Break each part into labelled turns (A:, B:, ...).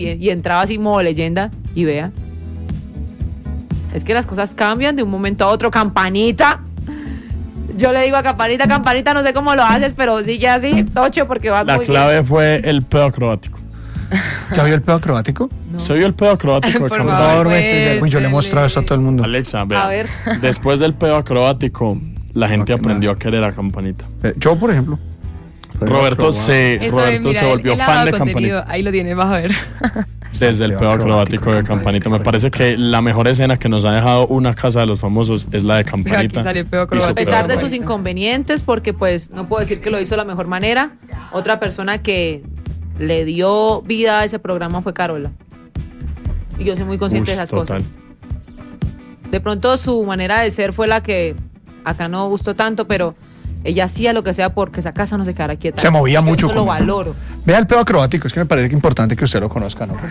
A: y entraba así modo leyenda y vea. Es que las cosas cambian de un momento a otro. Campanita. Yo le digo a Campanita, Campanita, no sé cómo lo haces, pero sigue así, tocho, porque va muy bien.
B: La clave fue el pedo acrobático.
C: ¿Ya vio el pedo acrobático?
B: No. ¿Se vio el pedo acrobático?
C: Por favor, uy, yo le he mostrado esto a todo el mundo.
B: Alexa, vea.
A: A ver.
B: Después del pedo acrobático, la gente aprendió a querer a Campanita.
C: Yo, por ejemplo.
B: Roberto se volvió fan de Campanita.
D: Ahí lo tiene, vas a ver.
B: Desde el pedo acrobático de Campanita. Me parece que la mejor escena que nos ha dejado una casa de los famosos es la de Campanita.
A: A pesar de sus inconvenientes, porque pues no puedo decir que lo hizo de la mejor manera. Otra persona que le dio vida a ese programa fue Carola. Y yo soy muy consciente de esas cosas. De pronto su manera de ser fue la que acá no gustó tanto, pero ella hacía lo que sea porque esa casa no se quedara quieta.
C: Se movía mucho.
A: Eso lo valoro.
C: Vea el pedo acrobático, es que me parece que es importante que usted lo conozca, ¿no?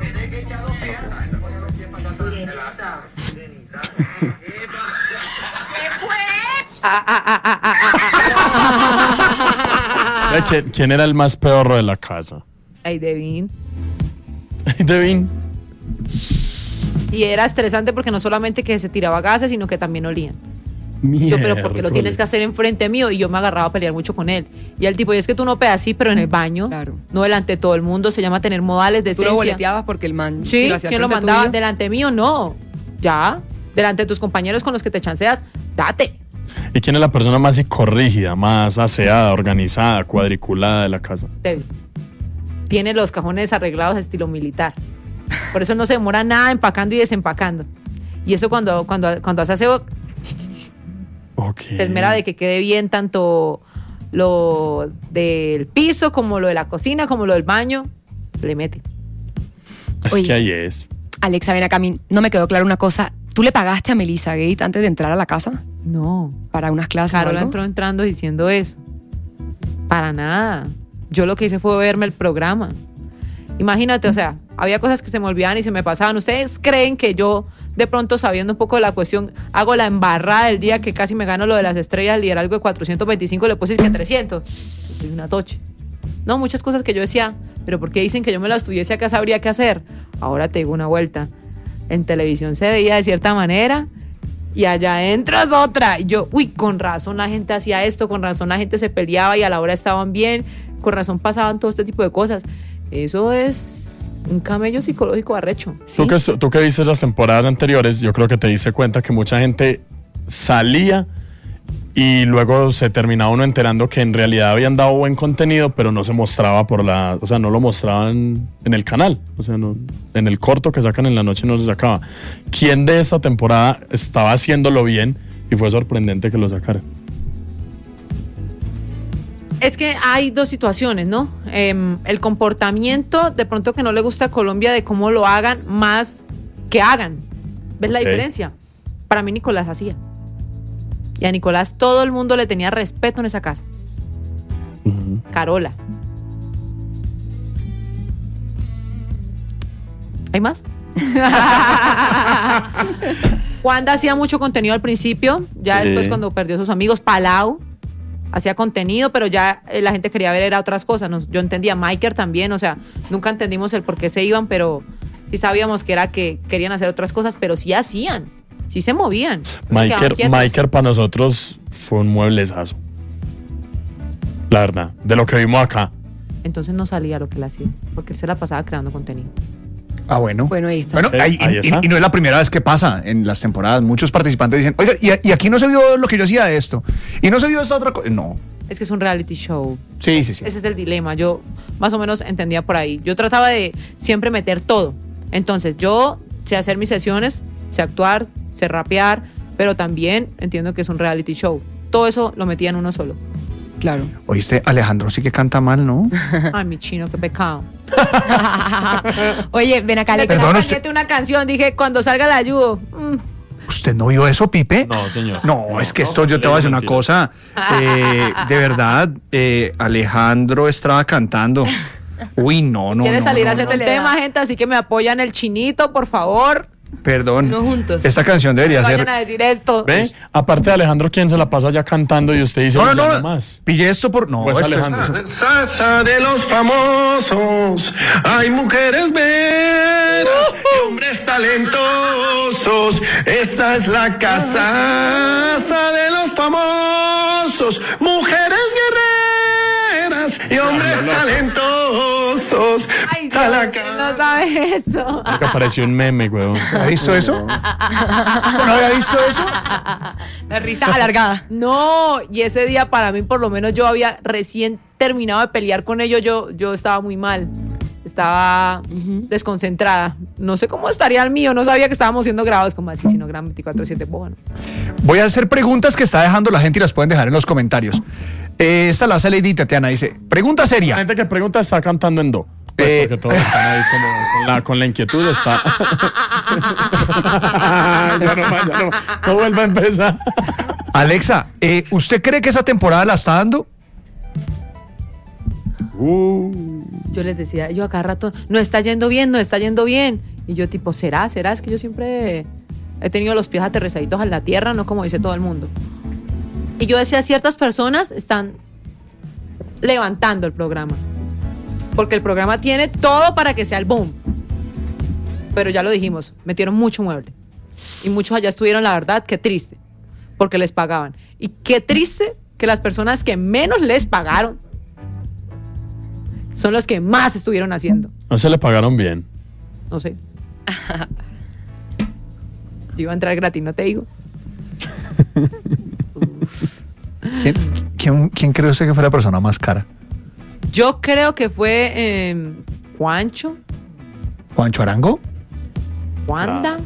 B: ¿Quién era el más pedorro de la casa?
A: Ay, Devin.
B: Devin.
A: Y era estresante porque no solamente que se tiraba gases, sino que también olían. Yo, pero porque lo tienes que hacer enfrente mío, y yo me agarraba a pelear mucho con él. Y el tipo, y es que tú no pegas así, pero en el baño, claro, no delante de todo el mundo, se llama tener modales de esencia.
D: Tú lo boleteabas porque el man.
A: Sí, ¿quién lo mandaba? Tuyo. Delante mío, no. Ya, delante de tus compañeros con los que te chanceas, date.
B: ¿Y quién es la persona más psicorrígida, más aseada, organizada, cuadriculada de la casa?
A: David. Tiene los cajones arreglados estilo militar. Por eso no se demora nada empacando y desempacando. Y eso cuando hace aseo, se esmera de que quede bien tanto lo del piso como lo de la cocina, como lo del baño. Le mete.
B: Es que ahí es.
D: Alexa, ven acá, a mí no me quedó claro una cosa. ¿Tú le pagaste a Melissa Gate antes de entrar a la casa?
A: No.
D: ¿Para unas clases?
A: Carola entró entrando diciendo eso. Para nada. Yo lo que hice fue verme el programa. Imagínate, o sea, había cosas que se me olvidaban y se me pasaban. ¿Ustedes creen que yo, de pronto sabiendo un poco de la cuestión, hago la embarrada del día que casi me gano lo de las estrellas, liderazgo de 425, le puse que 300? Soy una toche. No, muchas cosas que yo decía, pero ¿por qué dicen que yo me las tuviese acá, sabría qué hacer? Ahora te digo una vuelta. En televisión se veía de cierta manera y allá adentro es otra. Y yo, uy, con razón la gente hacía esto, con razón la gente se peleaba y a la hora estaban bien, con razón pasaban todo este tipo de cosas. Eso es un camello psicológico arrecho.
B: ¿Sí? Tú que viste las temporadas anteriores, yo creo que te diste cuenta que mucha gente salía y luego se terminaba uno enterando que en realidad habían dado buen contenido, pero no se mostraba o sea, no lo mostraban en el canal. O sea, no, en el corto que sacan en la noche no se sacaba. ¿Quién de esta temporada estaba haciéndolo bien y fue sorprendente que lo sacaran?
A: Es que hay dos situaciones, ¿no? El comportamiento, de pronto que no le gusta a Colombia de cómo lo hagan, más que hagan. ¿Ves la diferencia? Para mí Nicolás hacía. Y a Nicolás todo el mundo le tenía respeto en esa casa. Uh-huh. Carola. ¿Hay más? Wanda hacía mucho contenido al principio, ya después cuando perdió a sus amigos. Palau hacía contenido, pero ya la gente quería ver era otras cosas. Yo entendía, Michael también, o sea, nunca entendimos el por qué se iban, pero sí sabíamos que era que querían hacer otras cosas, pero sí hacían, sí se movían.
B: Michael para nosotros fue un mueblezazo, la verdad, de lo que vimos acá.
A: Entonces no salía lo que él hacía, porque él se la pasaba creando contenido.
C: Ah, bueno.
D: Bueno, ahí está.
C: Bueno, ahí está. Y no es la primera vez que pasa en las temporadas. Muchos participantes dicen, oiga, y aquí no se vio lo que yo hacía de esto. Y no se vio esta otra cosa. No.
A: Es que es un reality show.
C: Sí.
A: Ese es el dilema. Yo más o menos entendía por ahí. Yo trataba de siempre meter todo. Entonces, yo sé hacer mis sesiones, sé actuar, sé rapear, pero también entiendo que es un reality show. Todo eso lo metía en uno solo.
D: Claro.
C: Oíste, Alejandro sí que canta mal, ¿no?
A: Ay, mi chino, qué pecado.
D: Oye, ven acá, Alexa.
C: Perdón,
A: una canción, dije, cuando salga la ayudo.
C: ¿Usted no vio eso, Pipe?
B: No, señor.
C: No, es que esto yo te voy a decir una cosa. De verdad, Alejandro estaba cantando. Uy, no.
A: ¿Quieres salir a hacer el tema, gente? Así que me apoyan el chinito, por favor.
C: Perdón.
D: No juntos.
C: Esta canción debería
A: No
C: ser.
A: vayan a decir esto.
B: ¿Ve? Aparte de Alejandro, ¿quién se la pasa ya cantando y usted dice,
C: No,
B: "Ya
C: no, no.
B: más"?
C: Pillé esto por. No,
B: Pues
C: esto es-
B: Alejandro.
E: Salsa de los famosos, hay mujeres veras y hombres talentosos. Esta es la casa de los famosos, mujeres guerreras y hombres talentosos.
A: Ay,
E: Está la
A: Dios,
E: casa.
A: no sabe eso.
B: Que apareció un meme, weón.
C: ¿Ha visto eso? ¿Usted no había visto eso?
D: La risa alargada.
A: No, y ese día para mí por lo menos yo había recién terminado de pelear con ellos, yo estaba muy mal, estaba desconcentrada, no sé cómo estaría el mío, no sabía que estábamos siendo grabados, como así, si no graban 24/7, bueno.
C: Voy a hacer preguntas que está dejando la gente y las pueden dejar en los comentarios. Esta la hace Lady Tatiana. Dice: pregunta
B: La
C: seria.
B: gente que pregunta está cantando en do. Pues porque todos están ahí como con la inquietud. Está. ya no más, no vuelva a empezar.
C: Alexa, ¿usted cree que esa temporada la está dando?
A: Yo les decía, yo a cada rato, no está yendo bien, no está yendo bien, y yo tipo, ¿será? Es que yo siempre he tenido los pies aterrizaditos a la tierra, no como dice todo el mundo. Y yo decía, ciertas personas están levantando el programa. Porque el programa tiene todo para que sea el boom. Pero ya lo dijimos, metieron mucho mueble. Y muchos allá estuvieron, la verdad, qué triste. Porque les pagaban. Y qué triste que las personas que menos les pagaron son los que más estuvieron haciendo.
B: No se le pagaron bien.
A: No sé. Yo iba a entrar gratis, no te digo.
C: ¿Quién cree usted que fue la persona más cara?
A: Yo creo que fue Juancho,
C: ¿Juancho Arango?
A: Wanda,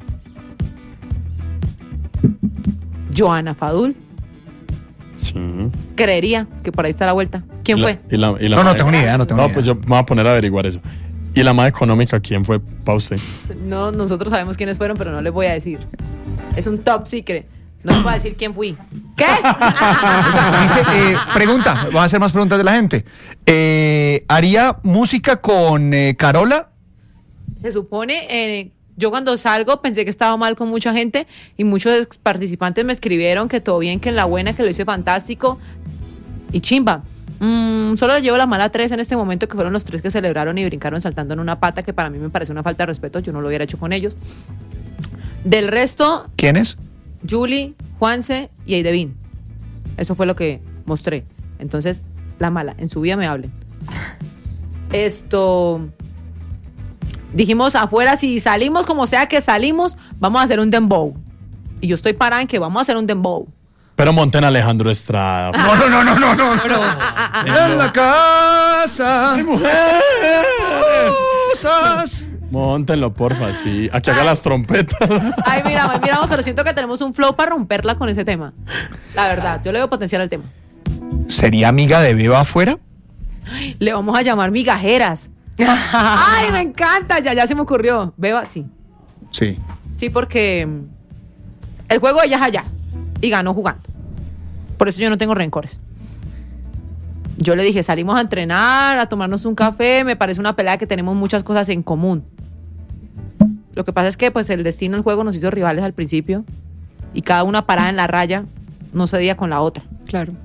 A: Joana Fadul.
B: Sí.
A: Creería que por ahí está la vuelta. ¿Quién fue?
C: No tengo ni idea, no tengo ni idea.
B: Pues yo me voy a poner a averiguar eso. ¿Y la más económica quién fue para usted?
A: No, nosotros sabemos quiénes fueron, pero no les voy a decir. Es un top secret. No les voy a decir quién fui. ¿Qué?
C: Dice, pregunta, van a hacer más preguntas de la gente. ¿Haría música con Carola?
A: Se supone, yo cuando salgo pensé que estaba mal con mucha gente y muchos participantes me escribieron que todo bien, que en la buena, que lo hice fantástico y chimba. Solo le llevo la mala 3 en este momento, que fueron los 3 que celebraron y brincaron saltando en una pata, que para mí me parece una falta de respeto, yo no lo hubiera hecho con ellos. Del resto,
C: ¿Quiénes?
A: Julie, Juanse y Aidevin. Eso fue lo que mostré. Entonces, la mala, en su vida me hablen. Dijimos afuera, si salimos como sea que salimos, vamos a hacer un dembow. Y yo estoy parada en que vamos a hacer un dembow.
B: Pero monten a Alejandro Estrada.
C: No. En la casa. Cosas.
B: Móntenlo, porfa, sí. A que haga las trompetas.
A: Ay, mira, pero siento que tenemos un flow para romperla con ese tema. La verdad, yo le veo potencial al tema.
C: ¿Sería amiga de Beba afuera?
A: Le vamos a llamar migajeras. Ay, me encanta, ya se me ocurrió. Beba, sí.
C: Sí.
A: Sí, porque el juego ella es allá y ganó jugando. Por eso yo no tengo rencores. Yo le dije, salimos a entrenar, a tomarnos un café, me parece una pelea que tenemos muchas cosas en común. Lo que pasa es que pues el destino del juego nos hizo rivales al principio y cada una parada en la raya no cedía con la otra.
D: Claro.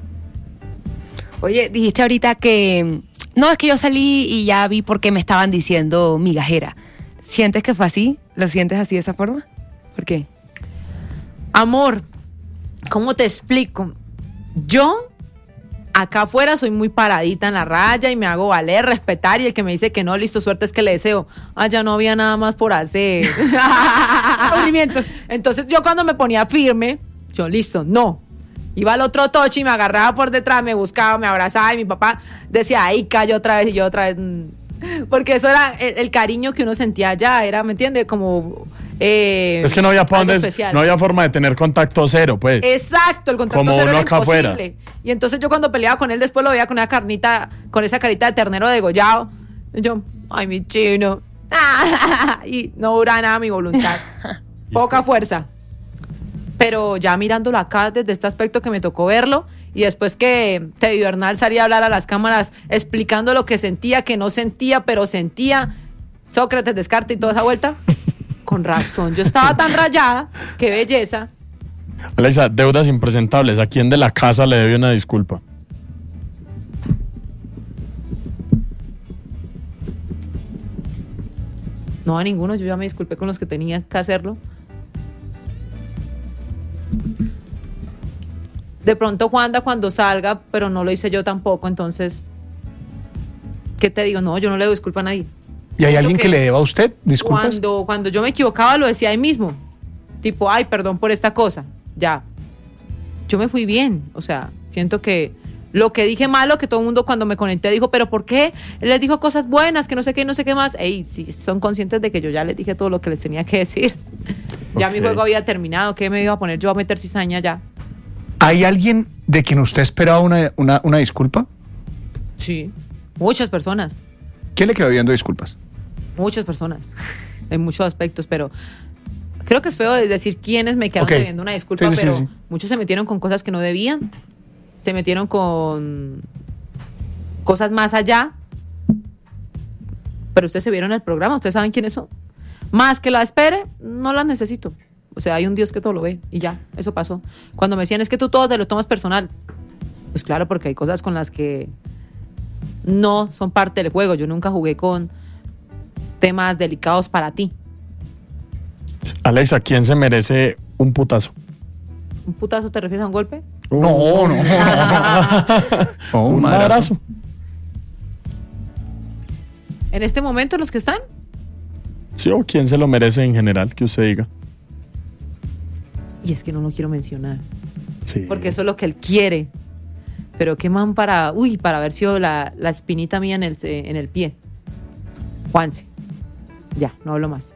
D: Oye, dijiste ahorita que no, es que yo salí y ya vi por qué me estaban diciendo migajera. ¿Sientes que fue así? ¿Lo sientes así de esa forma? ¿Por qué?
A: Amor, ¿cómo te explico? Yo acá afuera soy muy paradita en la raya y me hago valer, respetar, y el que me dice que no, listo, suerte es que le deseo. Ya no había nada más por hacer.
D: Aburrimiento.
A: Entonces yo cuando me ponía firme, yo listo, no. Iba al otro tochi y me agarraba por detrás, me buscaba, me abrazaba y mi papá decía, ahí cayó otra vez y yo otra vez. Porque eso era el cariño que uno sentía allá, era, ¿me entiendes? Como...
B: es que no había no había forma de tener contacto cero, pues.
A: Exacto, el contacto
B: Como
A: cero
B: uno
A: era
B: acá
A: imposible.
B: afuera.
A: Y entonces yo cuando peleaba con él, después lo veía con esa carita de ternero degollado. Y yo, ay, mi chino. Y no dura nada mi voluntad. Poca fuerza. Pero ya mirándolo acá desde este aspecto que me tocó verlo, y después que Teddy Bernal salía a hablar a las cámaras explicando lo que sentía, que no sentía, pero sentía, Sócrates, Descartes y toda esa vuelta. Con razón, yo estaba tan rayada, qué belleza.
B: Alexa, deudas impresentables. ¿A quién de la casa le debe una disculpa?
A: No, a ninguno, yo ya me disculpé con los que tenía que hacerlo. De pronto Juanda cuando salga, pero no lo hice yo tampoco, entonces, ¿qué te digo? No, yo no le doy disculpa a nadie.
C: ¿Y hay alguien
A: que
C: que le deba a usted disculpas?
A: Cuando yo me equivocaba lo decía ahí mismo, tipo, ay, perdón por esta cosa, ya. Yo me fui bien, o sea, siento que lo que dije malo, que todo el mundo cuando me conecté dijo, pero ¿por qué? Él les dijo cosas buenas, que no sé qué más. Ey, sí, son conscientes de que yo ya les dije todo lo que les tenía que decir. Ya mi juego había terminado, ¿qué me iba a poner yo a meter cizaña ya?
C: ¿Hay alguien de quien usted esperaba una disculpa?
A: Sí, muchas personas.
C: ¿Quién le quedó viendo disculpas?
A: Muchas personas, en muchos aspectos, pero creo que es feo decir quiénes me quedaron debiendo una disculpa,
C: Sí,
A: pero
C: sí.
A: muchos se metieron con cosas que no debían, se metieron con cosas más allá, pero ustedes se vieron en el programa, ustedes saben quiénes son. Más que la espere, no las necesito. O sea, hay un Dios que todo lo ve y ya, eso pasó. Cuando me decían, es que tú todo te lo tomas personal. Pues claro, porque hay cosas con las que no son parte del juego. Yo nunca jugué con temas delicados para ti.
B: Alexa, ¿quién se merece un putazo?
A: ¿Un putazo te refieres a un golpe?
C: No.
B: Un abrazo.
A: En este momento, los que están,
B: ¿Sí o quién se lo merece en general? Que usted diga.
A: y es que no lo quiero mencionar,
B: Sí.
A: porque eso es lo que él quiere. Pero qué man para haber sido la espinita mía en el pie. Juanse. Ya, no hablo más.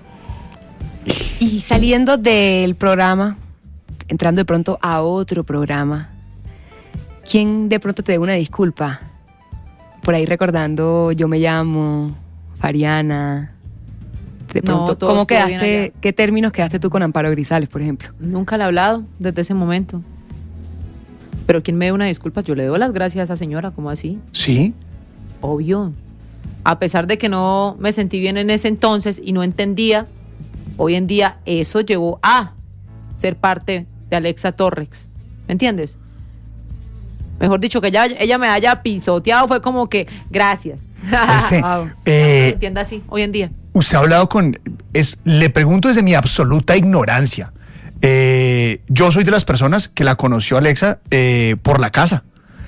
D: Y saliendo del programa, entrando de pronto a otro programa, ¿quién de pronto te dé una disculpa? Por ahí recordando Yo Me Llamo, Fariana. De
A: No,
D: pronto,
A: todo
D: ¿cómo
A: estuvo bien
D: quedaste?
A: allá.
D: ¿Qué términos quedaste tú con Amparo Grisales, por ejemplo?
A: Nunca le he hablado desde ese momento. Pero quien me dé una disculpa, yo le doy las gracias a esa señora, ¿cómo así?
C: ¿Sí?
A: Obvio. A pesar de que no me sentí bien en ese entonces y no entendía, hoy en día eso llevó a ser parte de Alexa Torres. ¿Me entiendes? Mejor dicho, que ella me haya pisoteado fue como que gracias.
D: Wow.
A: Me entienda así, hoy en día.
C: Usted ha hablado le pregunto desde mi absoluta ignorancia. Yo soy de las personas que la conoció Alexa por la casa.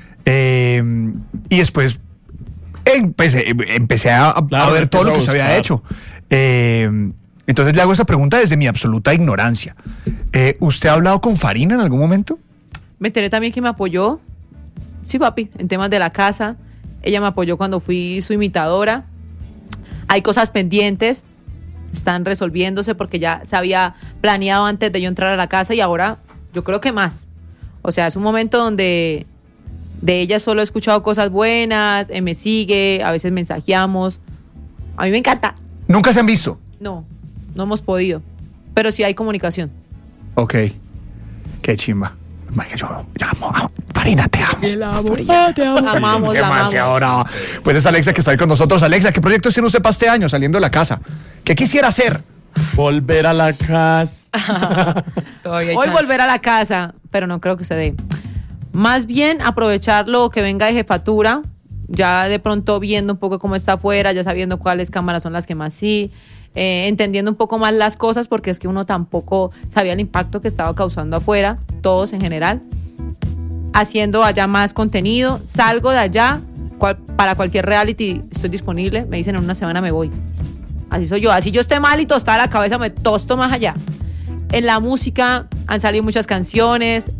C: Y después empecé a
B: Claro,
C: ver todo lo que
B: empezó
C: se
B: a
C: había
B: buscar.
C: hecho. Entonces le hago esa pregunta desde mi absoluta ignorancia. ¿Usted ha hablado con Farina en algún momento?
A: Me enteré también que me apoyó. Sí, papi, en temas de la casa. Ella me apoyó cuando fui su imitadora. Hay cosas pendientes, están resolviéndose porque ya se había planeado antes de yo entrar a la casa y ahora yo creo que más. O sea, es un momento donde de ella solo he escuchado cosas buenas, me sigue, a veces mensajeamos. A mí me encanta.
C: ¿Nunca se han visto?
A: No hemos podido, pero sí hay comunicación.
C: Ok. Qué chimba. Marica, yo amo. Farina, te amo.
A: La amamos, la
C: Demasiado
A: amamos.
C: brava. Pues es Alexa que está ahí con nosotros. Alexa, ¿qué proyectos tiene usted para este año saliendo de la casa? ¿Qué quisiera hacer?
B: Volver a la casa.
D: Todavía hay
A: Hoy
D: chance.
A: volver a la casa, pero no creo que se dé. Más bien aprovechar lo que venga de jefatura, ya de pronto viendo un poco cómo está afuera, ya sabiendo cuáles cámaras son las que más sí, entendiendo un poco más las cosas, porque es que uno tampoco sabía el impacto que estaba causando afuera, todos en general. Haciendo allá más contenido, salgo de allá, para cualquier reality estoy disponible, me dicen en una semana me voy. Así soy yo, así yo esté mal y tostada la cabeza, me tosto más allá. En la música han salido muchas canciones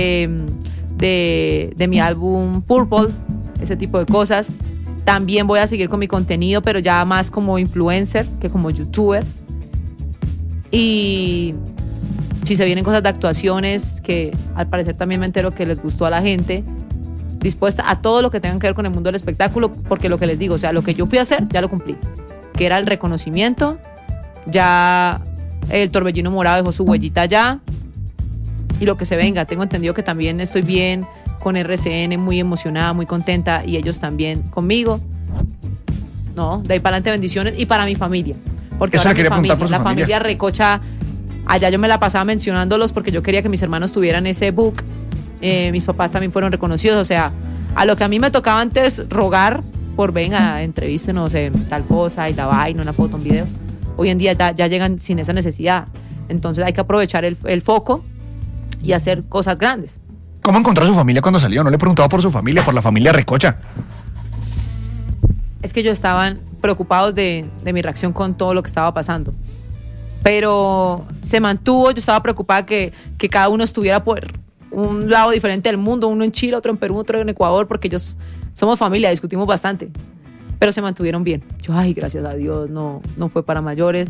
A: de mi álbum Purple, ese tipo de cosas. También voy a seguir con mi contenido, pero ya más como influencer que como youtuber. Y si se vienen cosas de actuaciones, que al parecer también me entero que les gustó a la gente, dispuesta a todo lo que tenga que ver con el mundo del espectáculo, porque lo que les digo, o sea, lo que yo fui a hacer, ya lo cumplí, que era el reconocimiento. Ya el Torbellino Morado dejó su huellita allá, y lo que se venga. Tengo entendido que también estoy bien con RCN, muy emocionada, muy contenta, y ellos también conmigo. No, de ahí para adelante bendiciones, y para mi familia, Porque
C: Eso
A: ahora
C: le quería preguntar por su
A: la
C: familia.
A: familia Recocha, allá yo me la pasaba mencionándolos porque yo quería que mis hermanos tuvieran ese book. Mis papás también fueron reconocidos. O sea, a lo que a mí me tocaba antes rogar por venga, entrevístenos en tal cosa y la vaina, una foto, un video. Hoy en día ya llegan sin esa necesidad. Entonces hay que aprovechar el foco y hacer cosas grandes.
C: ¿Cómo encontró a su familia cuando salió? No le he preguntado por su familia, por la familia Recocha.
A: Es que ellos estaban preocupados de mi reacción con todo lo que estaba pasando. Pero se mantuvo, yo estaba preocupada que cada uno estuviera por un lado diferente del mundo, uno en Chile, otro en Perú, otro en Ecuador, porque ellos somos familia, discutimos bastante. Pero se mantuvieron bien. Yo, ay, gracias a Dios, no fue para mayores.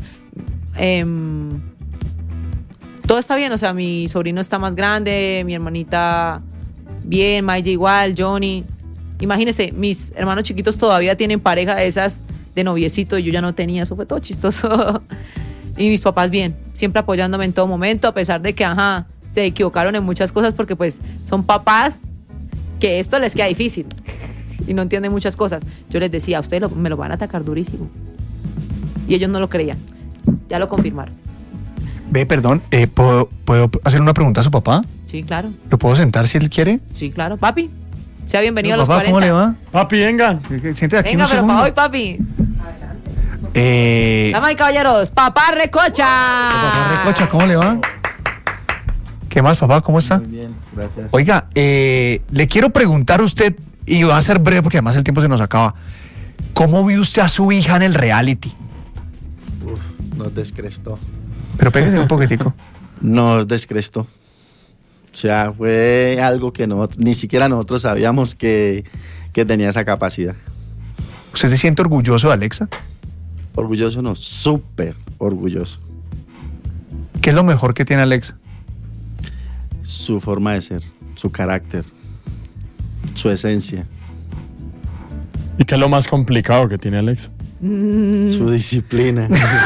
A: Todo está bien, o sea, mi sobrino está más grande, mi hermanita bien, Maya igual, Johnny. Imagínense, mis hermanos chiquitos todavía tienen pareja de esas de noviecito y yo ya no tenía, eso fue todo chistoso. Y mis papás bien, siempre apoyándome en todo momento, a pesar de que, se equivocaron en muchas cosas porque pues son papás que esto les queda difícil y no entienden muchas cosas. Yo les decía, a ustedes me lo van a atacar durísimo. Y ellos no lo creían, ya lo confirmaron.
C: Ve, perdón, ¿puedo hacer una pregunta a su papá?
A: Sí, claro.
C: ¿Lo puedo sentar si él quiere?
A: Sí, claro. Papi, sea bienvenido a los
C: Papá,
A: 40.
C: ¿cómo le va?
B: Papi, venga.
C: Siéntate aquí
A: Venga,
C: un
A: pero
C: segundo.
A: para hoy, papi. Damas y caballeros, Papá Recocha.
C: Papá Recocha, ¿cómo le va? ¿Qué más, papá? ¿Cómo está?
F: Muy bien, gracias.
C: Oiga, le quiero preguntar a usted, y va a ser breve porque además el tiempo se nos acaba. ¿Cómo vio usted a su hija en el reality?
F: Nos descrestó.
C: Pero pégase un poquitico.
F: Nos descrestó. O sea, fue algo que ni siquiera nosotros sabíamos que tenía esa capacidad.
C: ¿Usted se siente orgulloso de Alexa?
F: Orgulloso, no, súper orgulloso.
C: ¿Qué es lo mejor que tiene Alexa?
F: Su forma de ser, su carácter, su esencia,
B: ¿Y qué es lo más complicado que tiene Alexa?
F: su disciplina.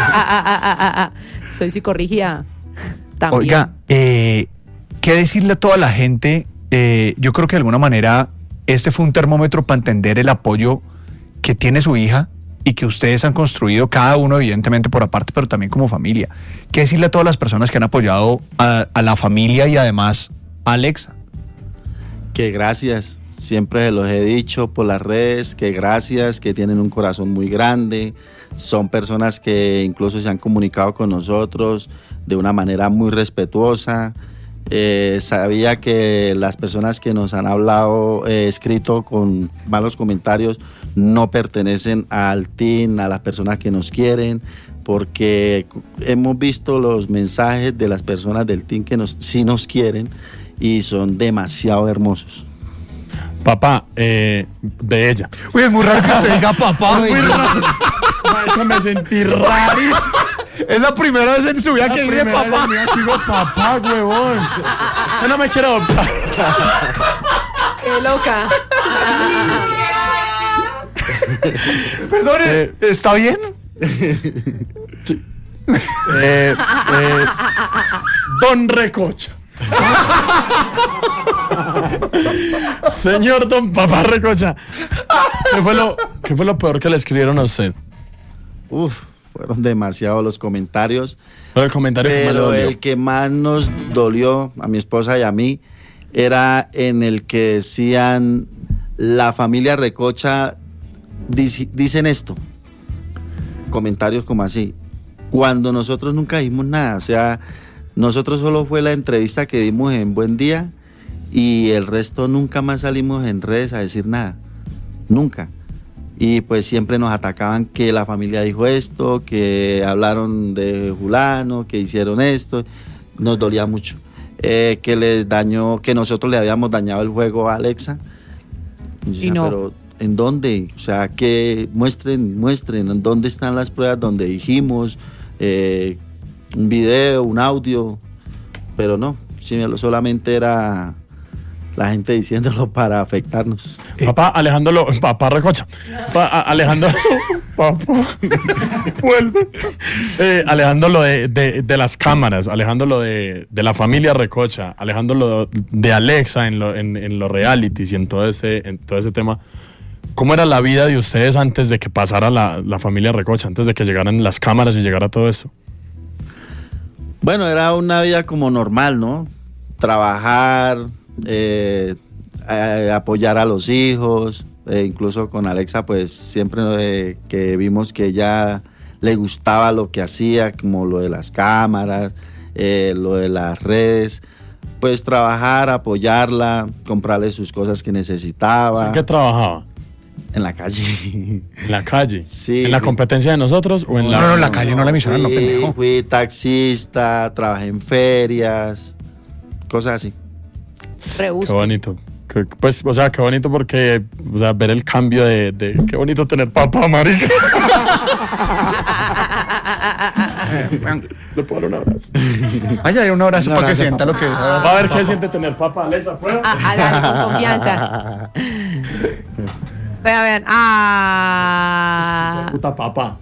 A: Soy psicorrígida también.
C: Oiga, ¿qué decirle a toda la gente? Yo creo que de alguna manera este fue un termómetro para entender el apoyo que tiene su hija y que ustedes han construido, cada uno evidentemente por aparte, pero también como familia. ¿Qué decirle a todas las personas que han apoyado a la familia y además a Alexa?
F: Que gracias, siempre se los he dicho por las redes, que gracias, que tienen un corazón muy grande, son personas que incluso se han comunicado con nosotros de una manera muy respetuosa. Sabía que las personas que nos han hablado, escrito con malos comentarios, no pertenecen al team, a las personas que nos quieren, porque hemos visto los mensajes de las personas del team que sí nos quieren y son demasiado hermosos.
B: Papá, de ella.
C: Uy, es muy raro que usted diga papá.
B: Muy raro. Marica, me sentí rarísimo.
C: Es la primera vez en su vida que dice papá.
B: Digo papá, huevón. Usted no me quiere adoptar.
A: ¡Qué loca!
C: Perdone, ¿está bien?
B: Don Recocha. Señor Don Papá Recocha, ¿qué fue lo peor que le escribieron a usted?
F: Fueron demasiados los comentarios.
B: El comentario que más le
F: Pero
B: dolió.
F: el que más nos dolió a mi esposa y a mí era en el que decían: la familia Recocha dicen esto. Comentarios como así. Cuando nosotros nunca dijimos nada. O sea, nosotros solo fue la entrevista que dimos en Buen Día y el resto nunca más salimos en redes a decir nada. Nunca. Y pues siempre nos atacaban que la familia dijo esto, que hablaron de fulano, que hicieron esto. Nos dolía mucho. Que les dañó, que nosotros le habíamos dañado el juego a Alexa.
A: Y no.
F: Pero ¿en dónde? O sea, que muestren en dónde están las pruebas donde dijimos, un video, un audio, pero no, solamente era la gente diciéndolo para afectarnos.
B: Papá, Alejandro, papá Recocha. Alejandro, papá, vuelve. Alejandro, lo de las cámaras, Alejandro, lo de la familia Recocha, Alejandro, lo de Alexa en los realities y en todo ese tema. ¿Cómo era la vida de ustedes antes de que pasara la familia Recocha, antes de que llegaran las cámaras y llegara todo eso?
F: Bueno, era una vida como normal, ¿no? Trabajar, apoyar a los hijos, incluso con Alexa, pues siempre que vimos que ella le gustaba lo que hacía, como lo de las cámaras, lo de las redes, pues trabajar, apoyarla, comprarle sus cosas que necesitaba.
B: ¿En qué trabajaba?
F: En la calle.
B: ¿En la calle?
F: Sí.
B: ¿En la competencia de nosotros o en la...?
C: No, en la calle, no la emisora, no, pendejo.
F: Fui taxista, trabajé en ferias, cosas así.
A: Rebusque.
B: Qué bonito. Pues, o sea, qué bonito porque, o sea, ver el cambio de qué bonito tener papá, marica. Le puedo dar un abrazo.
C: Vaya, un abrazo
F: Un
C: para que
F: abrazo,
C: sienta lo que...
B: Va a ver qué siente tener papá, Alexa, ¿puedo?
A: Dale, con confianza. Vean.
B: Puta papá.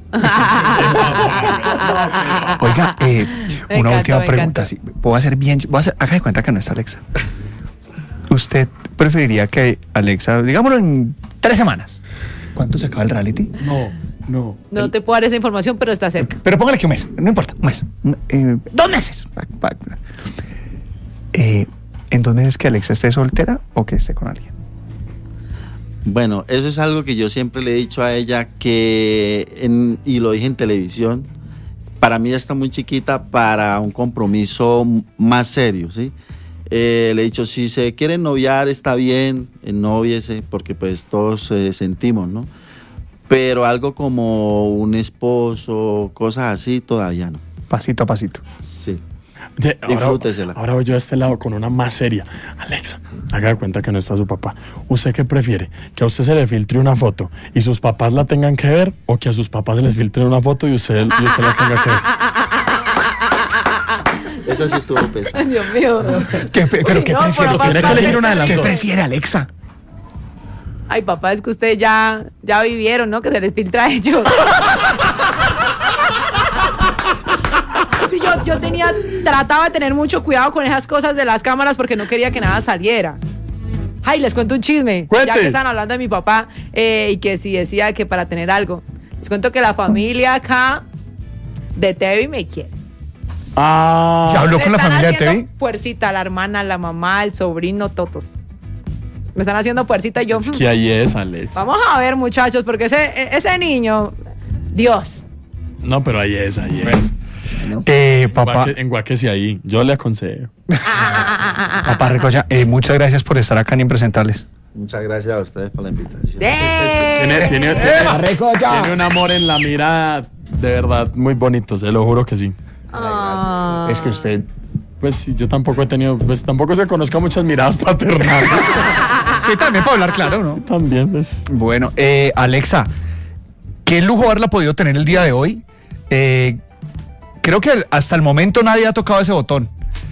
C: Oiga,
A: Me
C: una
A: encanta,
C: última
A: me
C: pregunta.
A: encanta.
C: Sí, haga de cuenta que no está Alexa. ¿Usted preferiría que Alexa, digámoslo en 3 semanas? ¿Cuánto se acaba el reality?
B: No.
A: No te puedo dar esa información, pero está cerca.
C: Pero póngale que un mes, no importa, un mes. 2 meses. ¿En 2 meses que Alexa esté soltera o que esté con alguien?
F: Bueno, eso es algo que yo siempre le he dicho a ella y lo dije en televisión, para mí ella está muy chiquita para un compromiso más serio, ¿sí? Le he dicho, si se quieren noviar está bien, nóviese, porque pues todos sentimos, ¿no? Pero algo como un esposo, cosas así, todavía no.
C: Pasito a pasito.
F: Sí.
B: Disfrútesela. Ahora voy yo a este lado con una más seria. Alexa, haga de cuenta que no está su papá. ¿Usted qué prefiere? ¿Que a usted se le filtre una foto y sus papás la tengan que ver? ¿O que a sus papás se les filtre una foto y usted la tenga que ver?
F: Esa sí estuvo pesada.
A: Dios mío.
C: ¿Qué prefiere?
B: Tiene que elegir una de las
C: ¿Qué
B: dos.
C: prefiere Alexa?
A: Ay, papá, es que ustedes ya vivieron, ¿no? Que se les filtra a ellos. Sí, yo trataba de tener mucho cuidado con esas cosas de las cámaras porque no quería que nada saliera. Ay, les cuento un chisme.
B: Cuente.
A: Ya que están hablando de mi papá y que si decía que para tener algo. Les cuento que la familia acá de Tevi me quiere.
C: ¿Ya habló con la familia de Tevi?
A: Fuercita, la hermana, la mamá, el sobrino, todos. Me están haciendo fuercita y yo...
B: Es que ahí es, Alex.
A: Vamos a ver, muchachos, porque ese niño... Dios.
B: No, pero ahí es.
C: Papá,
B: En Guaque sí ahí. Yo le aconsejo.
C: papá Recocha, muchas gracias por estar acá en Impresentables.
F: Muchas gracias a ustedes por la invitación.
B: Tiene un amor en la mirada de verdad muy bonito, se lo juro que sí.
A: Ah.
C: Es que usted...
B: Pues sí, yo tampoco he tenido, pues tampoco se conozca muchas miradas paternales.
C: Sí, también para hablar claro, ¿no?
B: También, pues.
C: Bueno, Alexa, qué lujo haberla podido tener el día de hoy. Creo que hasta el momento nadie ha tocado ese botón.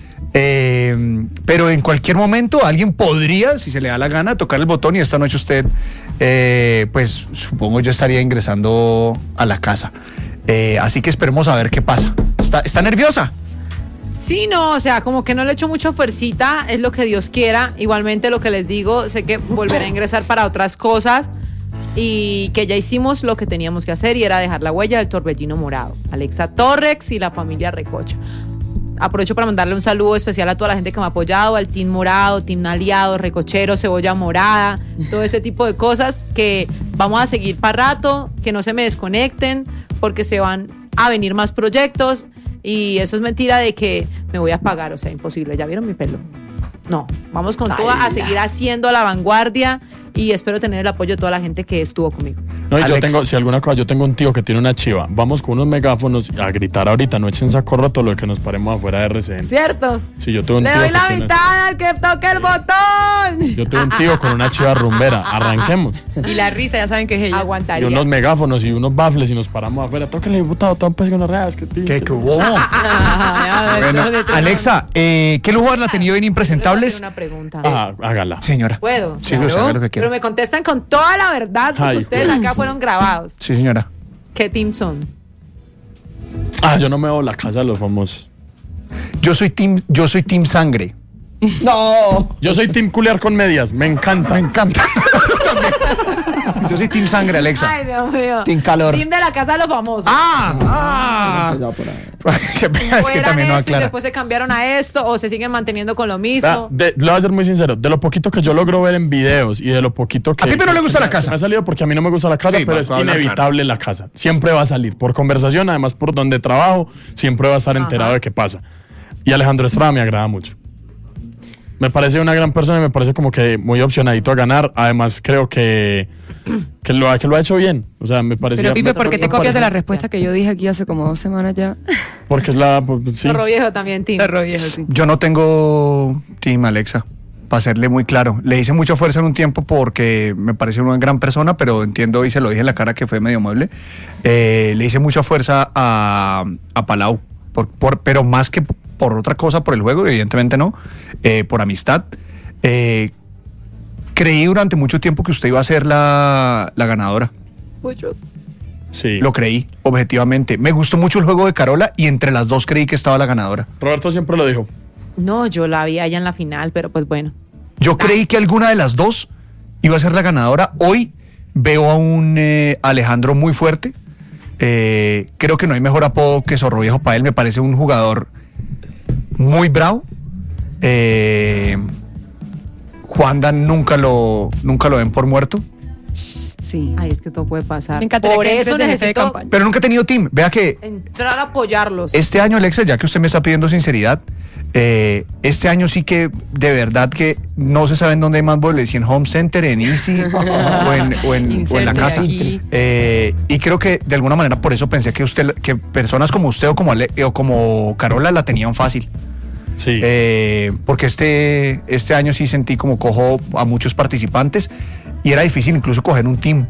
C: Pero en cualquier momento alguien podría, si se le da la gana, tocar el botón y esta noche usted, pues supongo yo estaría ingresando a la casa. Así que esperemos a ver qué pasa. ¿Está nerviosa?
A: Sí, no, o sea, como que no le echo mucha fuercita, es lo que Dios quiera. Igualmente lo que les digo, sé que volveré a ingresar para otras cosas y que ya hicimos lo que teníamos que hacer y era dejar la huella del torbellino morado. Alexa Torrex y la familia Recocha. Aprovecho para mandarle un saludo especial a toda la gente que me ha apoyado, al Team Morado, Team Aliado, Recochero, Cebolla Morada, todo ese tipo de cosas que vamos a seguir para rato, que no se me desconecten porque se van a venir más proyectos. Y eso es mentira de que me voy a apagar, o sea, imposible. ¿Ya vieron mi pelo? No, vamos con toda a seguir haciendo la vanguardia y espero tener el apoyo de toda la gente que estuvo conmigo.
B: No, y yo
C: Alex.
B: tengo, si alguna cosa, yo tengo un tío que tiene una chiva. Vamos con unos megáfonos a gritar ahorita, no echen saco roto lo que nos paremos afuera de RCN.
A: ¿Cierto?
B: Sí, yo tuve un
A: Le
B: tío
A: doy
B: que
A: la
B: tiene-
A: mitad al que toque el botón.
B: Yo tuve un tío con una chiva rumbera. Arranquemos.
D: Y la risa, ya saben que es ella.
B: Y
A: Aguantaría.
B: unos megáfonos y unos baffles y nos paramos afuera. Tóquenle, diputado, todo un pez con las redes.
C: ¿Qué hubo?
D: Ah, ya,
C: Bueno,
D: entonces,
C: Alexa, qué lujo haberla tenido en
A: Yo les voy a
C: Impresentables.
A: hacer una pregunta.
B: Ah, hágala.
C: Señora.
A: ¿Puedo?
C: Sí, pues, haga lo que quiera.
A: Pero me contestan con toda la verdad porque
B: Ay,
A: ustedes
B: pues.
A: acá fueron grabados.
C: Sí, señora.
A: ¿Qué team son?
B: Ah, yo no me veo la casa de los famosos.
C: Yo soy team Sangre.
B: Yo soy team culear con medias. Me encanta.
C: Me encanta. Yo soy Team Sangre, Alexa.
A: Ay, Dios mío.
C: Team Calor.
A: Team de la casa de los famosos.
F: Empezado por ahí.
C: Qué pena, es
A: O
C: que
A: eran
C: también no
A: esto y
C: aclara.
A: después se cambiaron a esto o se siguen manteniendo con lo mismo.
B: Le voy a ser muy sincero, de lo poquito que yo logro ver en videos y de lo poquito que...
C: A ti pero no le gusta la casa.
B: Me ha salido porque a mí no me gusta la casa,
C: Sí,
B: pero
C: va
B: es
C: a hablar
B: inevitable la casa. Siempre va a salir, por conversación, además por donde trabajo, siempre va a estar enterado de qué pasa. Y Alejandro Estrada me agrada mucho. Me parece una gran persona y me parece como que muy opcionadito a ganar. Además, creo que lo ha hecho bien. O sea, me parece...
D: Pero Pipe, ¿por qué te
B: me
D: copias de la
B: parece-
D: respuesta que yo dije aquí hace como 2 semanas ya?
B: Porque es la... pues, sí.
A: Zorro viejo también, Team.
D: Cerro viejo, sí.
C: Yo no tengo Team Alexa, para serle muy claro. Le hice mucha fuerza en un tiempo porque me pareció una gran persona, pero entiendo y se lo dije en la cara que fue medio mueble. Le hice mucha fuerza a Palau, pero más que por otra cosa, por el juego, evidentemente no, por amistad. Creí durante mucho tiempo que usted iba a ser la ganadora.
A: Mucho.
B: Sí.
C: Lo creí, objetivamente. Me gustó mucho el juego de Carola y entre las dos creí que estaba la ganadora.
B: Roberto siempre lo dijo.
A: No, yo la vi allá en la final, pero pues bueno.
C: Yo creí que alguna de las dos iba a ser la ganadora. Hoy veo a un Alejandro muy fuerte. Creo que no hay mejor apodo que Zorro Viejo para él. Me parece un jugador muy bravo. Juanda nunca lo ven por muerto.
D: Sí.
A: Ay, es que todo puede pasar.
D: Me encantaría
A: Por
D: que
A: eso
D: entres de jefe de
A: necesito
D: campaña.
C: Pero nunca he tenido team. Vea que
A: entrar a apoyarlos.
C: este año, Alexa, ya que usted me está pidiendo sinceridad, este año sí que de verdad que no se sabe en dónde hay más boles, si en Home Center, en Easy o en la
D: Inserte
C: casa.
D: aquí.
C: Y creo que de alguna manera por eso pensé que que personas como usted o como Carola la tenían fácil.
B: Sí.
C: Porque este año sí sentí como cojo a muchos participantes y era difícil incluso coger un team.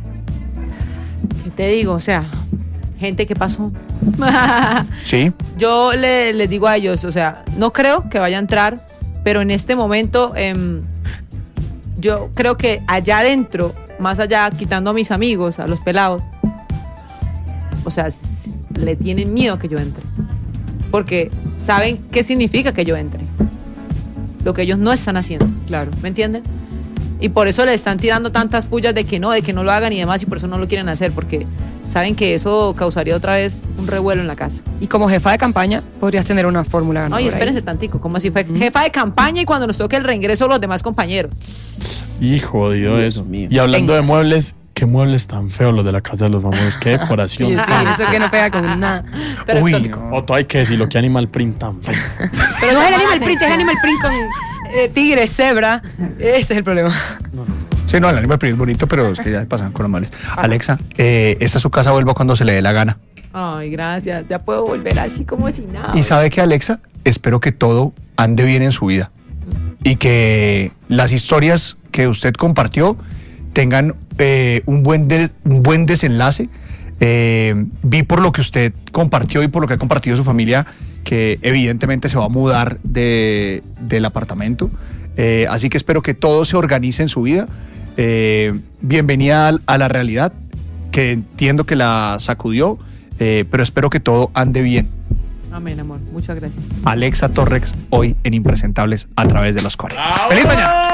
A: ¿Qué te digo? O sea, gente, ¿qué pasó?
C: Sí.
A: Yo les digo a ellos, o sea, no creo que vaya a entrar, pero en este momento yo creo que allá adentro, más allá, quitando a mis amigos, a los pelados, o sea, le tienen miedo que yo entre. Porque saben qué significa que yo entre. Lo que ellos no están haciendo.
D: Claro.
A: ¿Me entienden? Y por eso le están tirando tantas pullas de que no lo hagan y demás, y por eso no lo quieren hacer, porque saben que eso causaría otra vez un revuelo en la casa.
D: Y como jefa de campaña, podrías tener una fórmula
A: No,
D: ganadora.
A: y espérense tantico, como si fue jefa de campaña y cuando nos toque el reingreso los demás compañeros.
B: Y jodido
F: Dios
B: eso.
F: mío.
B: Y hablando
D: Venga.
B: de muebles, qué muebles tan feos los de la casa de los famosos. Qué decoración.
D: Sí, eso que no pega con nada.
A: Pero
C: Uy,
A: exótico.
C: no.
B: Otro hay que decir lo que Animal Print tan feo.
D: Pero no es el Animal Print, es Animal Print con tigre, cebra. Ese es el problema.
C: Sí, no, el Animal Print es bonito, pero es que ya se pasan con los males. Alexa, esta es su casa, vuelva cuando se le dé la gana.
A: Ay, gracias. Ya puedo volver así como si nada.
C: Y sabe que, Alexa, espero que todo ande bien en su vida y que las historias que usted compartió tengan un buen desenlace. Vi por lo que usted compartió y por lo que ha compartido su familia que evidentemente se va a mudar del apartamento. Así que espero que todo se organice en su vida. Bienvenida a la realidad, que entiendo que la sacudió, pero espero que todo ande bien.
A: Amén, amor. Muchas gracias.
C: Alexa Torres, hoy en Impresentables a través de los 40. ¡Feliz mañana!